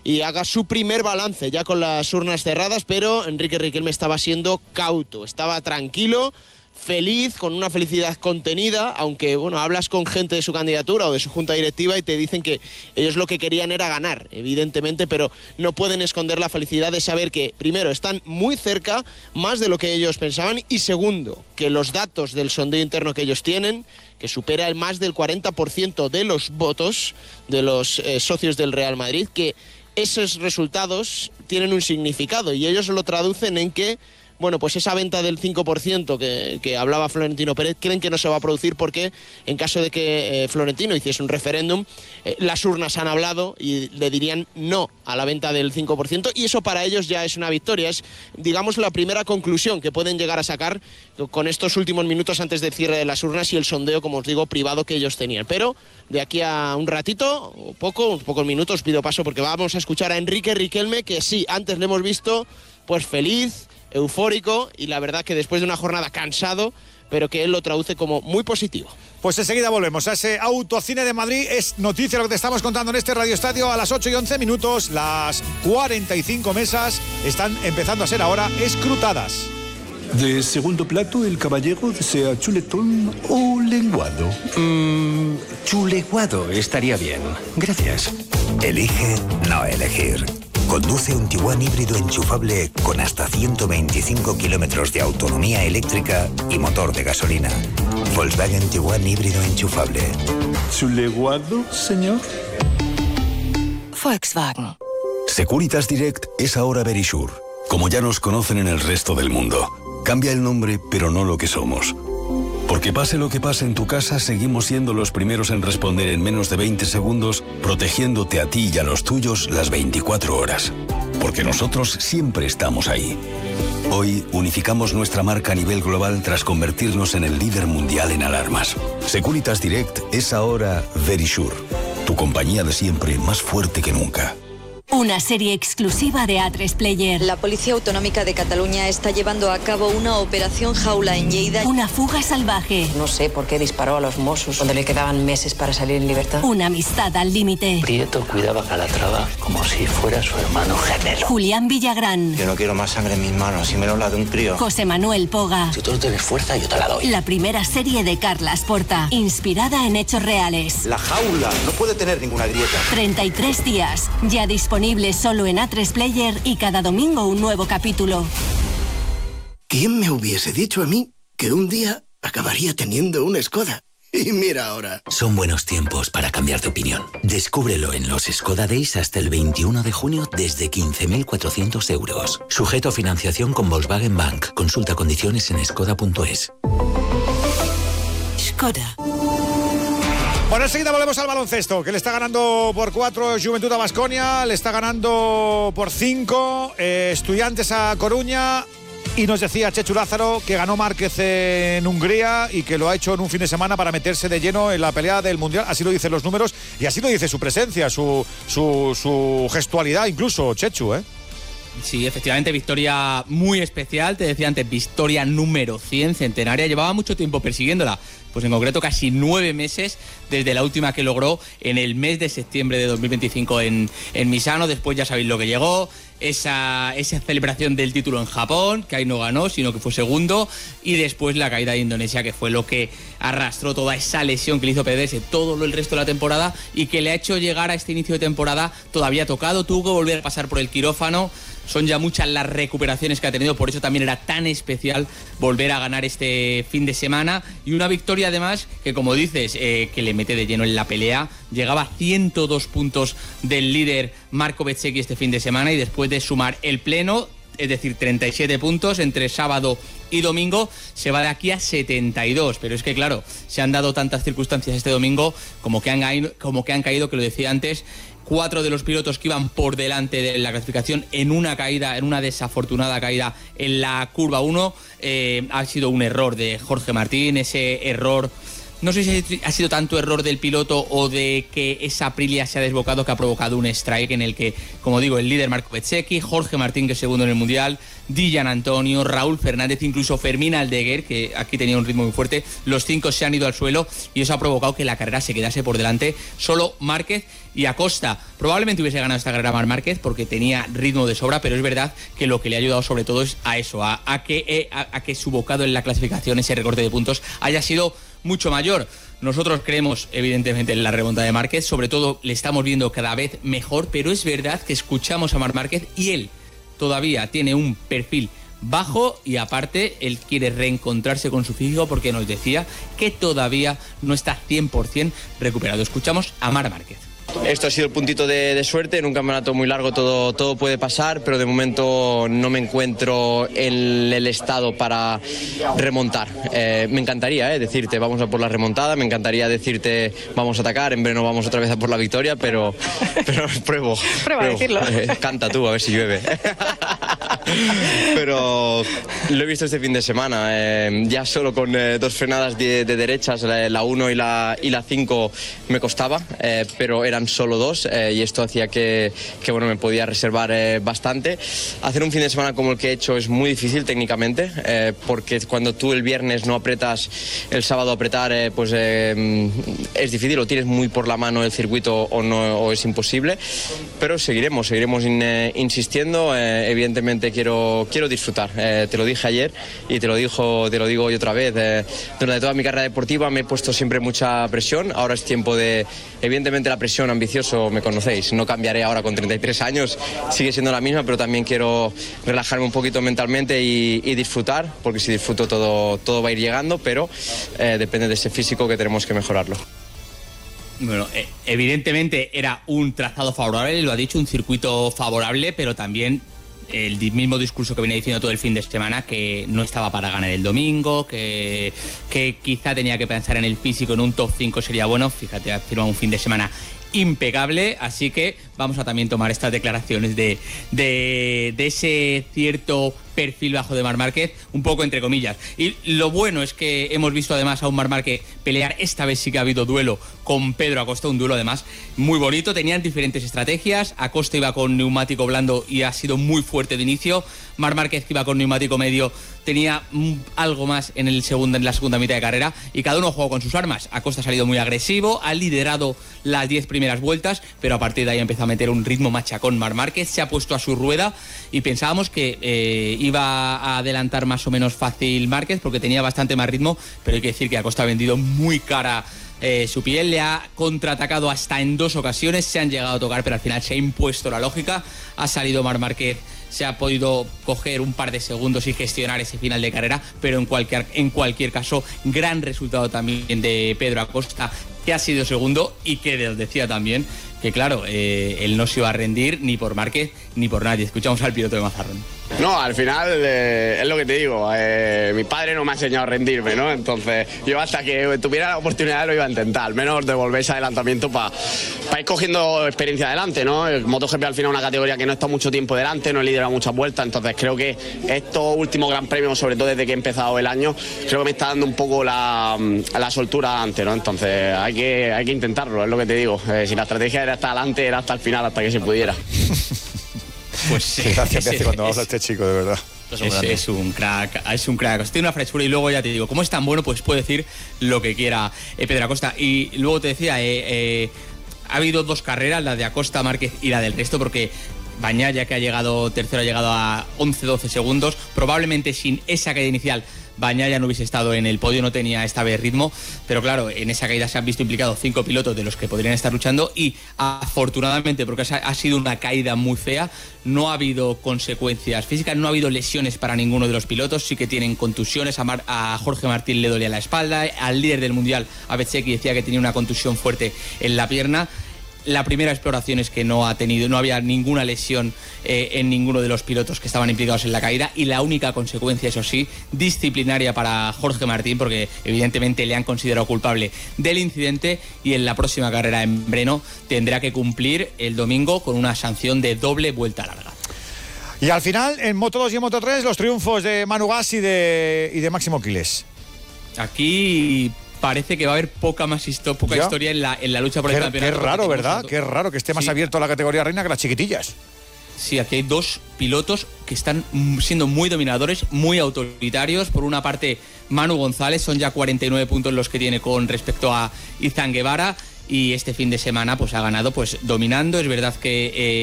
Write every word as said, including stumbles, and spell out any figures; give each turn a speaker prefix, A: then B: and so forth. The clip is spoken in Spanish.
A: y haga su primer balance ya con las urnas cerradas, pero Enrique Riquelme estaba siendo cauto, estaba tranquilo, feliz, con una felicidad contenida, aunque bueno, hablas con gente de su candidatura o de su junta directiva y te dicen que ellos lo que querían era ganar, evidentemente, pero no pueden esconder la felicidad de saber que, primero, están muy cerca, más de lo que ellos pensaban, y segundo, que los datos del sondeo interno que ellos tienen, que supera el más del cuarenta por ciento de los votos de los eh, socios del Real Madrid, que esos resultados tienen un significado y ellos lo traducen en que bueno, pues esa venta del cinco por ciento que, que hablaba Florentino Pérez, creen que no se va a producir porque en caso de que eh, Florentino hiciese un referéndum, eh, las urnas han hablado y le dirían no a la venta del cinco por ciento, y eso para ellos ya es una victoria. Es, digamos, la primera conclusión que pueden llegar a sacar con estos últimos minutos antes del cierre de las urnas y el sondeo, como os digo, privado que ellos tenían. Pero de aquí a un ratito, o poco, unos pocos minutos, pido paso porque vamos a escuchar a Enrique Riquelme, que sí, antes le hemos visto pues feliz, eufórico, y la verdad que después de una jornada cansado, pero que él lo traduce como muy positivo.
B: Pues enseguida volvemos a ese Autocine de Madrid. Es noticia lo que te estamos contando en este Radio Estadio a las ocho y once minutos. Las cuarenta y cinco mesas están empezando a ser ahora escrutadas.
C: De segundo plato, el caballero desea chuletón o lenguado.
D: Mmm, chuleguado estaría bien. Gracias.
E: Elige no elegir. Conduce un Tiguan híbrido enchufable con hasta ciento veinticinco kilómetros de autonomía eléctrica y motor de gasolina. Volkswagen Tiguan híbrido enchufable.
C: ¿Chuleguado, señor?
F: Volkswagen.
G: Securitas Direct es ahora Verisure. Como ya nos conocen en el resto del mundo. Cambia el nombre, pero no lo que somos. Porque pase lo que pase en tu casa, seguimos siendo los primeros en responder en menos de veinte segundos, protegiéndote a ti y a los tuyos las veinticuatro horas. Porque nosotros siempre estamos ahí. Hoy unificamos nuestra marca a nivel global tras convertirnos en el líder mundial en alarmas. Securitas Direct es ahora Verisure, tu compañía de siempre más fuerte que nunca.
F: Una serie exclusiva de A tres Player.
H: La Policía Autonómica de Cataluña está llevando a cabo una operación jaula en Lleida.
F: Una fuga salvaje.
I: No sé por qué disparó a los Mossos cuando le quedaban meses para salir en libertad.
F: Una amistad al límite.
J: Prieto cuidaba a Calatrava como si fuera su hermano gemelo.
F: Julián Villagrán.
K: Yo no quiero más sangre en mis manos, y menos la de un crío.
F: José Manuel Poga.
J: Si tú no tienes fuerza, yo te la doy.
F: La primera serie de Carlas Porta, inspirada en hechos reales.
K: La jaula no puede tener ninguna grieta.
F: treinta y tres días, ya disponible solo en A tres Player y cada domingo un nuevo capítulo.
L: ¿Quién me hubiese dicho a mí que un día acabaría teniendo una Skoda? Y mira ahora.
M: Son buenos tiempos para cambiar de opinión. Descúbrelo en los Skoda Days hasta el veintiuno de junio desde quince mil cuatrocientos euros. Sujeto a financiación con Volkswagen Bank. Consulta condiciones en skoda punto es.
F: Skoda.
B: Bueno, enseguida volvemos al baloncesto, que le está ganando por cuatro Juventud a Baskonia, le está ganando por cinco eh, Estudiantes a Coruña. Y nos decía Chechu Lázaro que ganó Márquez en Hungría y que lo ha hecho en un fin de semana para meterse de lleno en la pelea del Mundial. Así lo dicen los números y así lo dice su presencia, su, su, su gestualidad incluso, Chechu, ¿eh?
N: Sí, efectivamente, victoria muy especial. Te decía antes, victoria número cien, centenaria. Llevaba mucho tiempo persiguiéndola, pues en concreto casi nueve meses desde la última que logró en el mes de septiembre de dos mil veinticinco en, en Misano. Después ya sabéis lo que llegó, esa, esa celebración del título en Japón, que ahí no ganó, sino que fue segundo, y después la caída de Indonesia, que fue lo que arrastró toda esa lesión que le hizo perderse todo el resto de la temporada y que le ha hecho llegar a este inicio de temporada todavía tocado. Tuvo que volver a pasar por el quirófano. Son ya muchas las recuperaciones que ha tenido, por eso también era tan especial volver a ganar este fin de semana. Y una victoria además que, como dices, eh, que le mete de lleno en la pelea. Llegaba a ciento dos puntos del líder Marco Bezzecchi este fin de semana, y después de sumar el pleno, es decir, treinta y siete puntos entre sábado y domingo, se va de aquí a setenta y dos. Pero es que, claro, se han dado tantas circunstancias este domingo como que han, como que han caído, que lo decía antes, cuatro de los pilotos que iban por delante de la clasificación en una caída, en una desafortunada caída en la curva uno. Eh, ha sido un error de Jorge Martín, ese error no sé si ha sido tanto error del piloto o de que esa Aprilia se ha desbocado que ha provocado un strike en el que, como digo, el líder Marco Bezzecchi, Jorge Martín, que es segundo en el Mundial, Dylan Antonio, Raúl Fernández, incluso Fermín Aldeguer, que aquí tenía un ritmo muy fuerte, los cinco se han ido al suelo y eso ha provocado que la carrera se quedase por delante solo Márquez y Acosta. Probablemente hubiese ganado esta carrera Marc Márquez porque tenía ritmo de sobra, pero es verdad que lo que le ha ayudado sobre todo es a eso, a, a, que, a, a que su bocado en la clasificación, ese recorte de puntos, haya sido mucho mayor. Nosotros creemos evidentemente en la remontada de Márquez, sobre todo le estamos viendo cada vez mejor, pero es verdad que escuchamos a Marc Márquez y él todavía tiene un perfil bajo y aparte él quiere reencontrarse con su físico porque nos decía que todavía no está cien por ciento recuperado. Escuchamos a Marc Márquez.
O: Esto ha sido el puntito de, de suerte, en un campeonato muy largo todo, todo puede pasar, pero de momento no me encuentro en el estado para remontar. Eh, me encantaría eh, decirte vamos a por la remontada, me encantaría decirte vamos a atacar, en Breno vamos otra vez a por la victoria, pero, pero pruebo.
P: Prueba a decirlo.
O: Eh, canta tú, a ver si llueve. Pero lo he visto este fin de semana, eh, ya solo con eh, dos frenadas de, de derechas, la uno y la cinco me costaba, eh, pero eran solo dos eh, y esto hacía que, que bueno, me podía reservar eh, bastante. Hacer un fin de semana como el que he hecho es muy difícil técnicamente, eh, porque cuando tú el viernes no apretas, el sábado apretar, eh, pues eh, es difícil, o tienes muy por la mano el circuito o, no, o es imposible, pero seguiremos, seguiremos in, eh, insistiendo, eh, evidentemente quiero, quiero disfrutar, eh, te lo dije ayer y te lo, dijo, te lo digo hoy otra vez, eh, durante toda mi carrera deportiva me he puesto siempre mucha presión, ahora es tiempo de, evidentemente la presión, ambicioso, me conocéis, no cambiaré ahora con treinta y tres años, sigue siendo la misma, pero también quiero relajarme un poquito mentalmente y, y disfrutar, porque si disfruto todo, todo va a ir llegando, pero eh, depende de ese físico que tenemos que mejorarlo.
N: Bueno, eh, evidentemente era un trazado favorable, lo ha dicho, un circuito favorable, pero también el mismo discurso que venía diciendo todo el fin de semana, que no estaba para ganar el domingo, que, que quizá tenía que pensar en el físico, en un top cinco sería bueno. Fíjate, ha firmado un fin de semana impecable, así que vamos a también tomar estas declaraciones de, de, de ese cierto perfil bajo de Marc Márquez, un poco entre comillas. Y lo bueno es que hemos visto además a un Marc Márquez pelear, esta vez sí que ha habido duelo con Pedro Acosta, un duelo además muy bonito, tenían diferentes estrategias, Acosta iba con neumático blando y ha sido muy fuerte de inicio, Marc Márquez que iba con neumático medio tenía algo más en, el segundo, en la segunda mitad de carrera y cada uno jugó con sus armas. Acosta ha salido muy agresivo, ha liderado las diez primeras vueltas, pero a partir de ahí empezó a meter un ritmo machacón Marc Márquez, se ha puesto a su rueda y pensábamos que eh, iba a adelantar más o menos fácil Márquez porque tenía bastante más ritmo, pero hay que decir que Acosta ha vendido muy cara eh, su piel, le ha contraatacado hasta en dos ocasiones, se han llegado a tocar, pero al final se ha impuesto la lógica, ha salido Marc Márquez, se ha podido coger un par de segundos y gestionar ese final de carrera, pero en cualquier, en cualquier caso, gran resultado también de Pedro Acosta, que ha sido segundo y que decía también que, claro, eh, él no se iba a rendir ni por Márquez ni por nadie. Escuchamos al piloto de Mazarrón.
Q: No, al final eh, es lo que te digo, eh, mi padre no me ha enseñado a rendirme, ¿no? Entonces yo hasta que tuviera la oportunidad lo iba a intentar, al menos devolver ese adelantamiento para pa ir cogiendo experiencia adelante, ¿no? El MotoGP al final es una categoría que no está mucho tiempo delante, no he liderado muchas vueltas, entonces creo que estos últimos Gran Premios, sobre todo desde que he empezado el año, creo que me está dando un poco la, la soltura antes, ¿no? Entonces hay que, hay que intentarlo, es lo que te digo, eh, si la estrategia era hasta adelante, era hasta el final, hasta que se pudiera.
B: Pues sí, gracias, Messi, cuando habla este chico, de verdad.
N: Es, es un crack, es un crack. Tiene una frescura y luego ya te digo, como es tan bueno, pues puede decir lo que quiera eh, Pedro Acosta. Y luego te decía, eh, eh, ha habido dos carreras, la de Acosta, Márquez y la del resto, porque Bagnaia, que ha llegado tercero, ha llegado a once doce segundos. Probablemente sin esa caída inicial Bagnaia no hubiese estado en el podio, no tenía esta vez ritmo, pero claro, en esa caída se han visto implicados cinco pilotos de los que podrían estar luchando y afortunadamente, porque ha sido una caída muy fea, no ha habido consecuencias físicas, no ha habido lesiones para ninguno de los pilotos, sí que tienen contusiones, a, Mar, a Jorge Martín le dolía la espalda, al líder del mundial, a Bezzecchi, decía que tenía una contusión fuerte en la pierna. La primera exploración es que no ha tenido, no había ninguna lesión eh, en ninguno de los pilotos que estaban implicados en la caída y la única consecuencia, eso sí, disciplinaria para Jorge Martín, porque evidentemente le han considerado culpable del incidente y en la próxima carrera en Breno tendrá que cumplir el domingo con una sanción de doble vuelta larga.
B: Y al final, en Moto dos y en Moto tres, los triunfos de Manu Gas y de, y de Máximo Quilés.
N: Aquí parece que va a haber poca más histo- poca
B: Ya.
N: historia en la, en la lucha por
B: Qué,
N: el
B: qué
N: campeonato.
B: raro,
N: porque
B: ¿verdad?
N: tenemos-
B: Qué raro que esté más
N: Sí.
B: abierto a la categoría reina que las chiquitillas.
N: Sí, aquí hay dos pilotos que están mm, siendo muy dominadores, muy autoritarios. Por una parte, Manu González, son ya cuarenta y nueve puntos los que tiene con respecto a Izan Guevara. Y este fin de semana pues ha ganado pues dominando. Es verdad que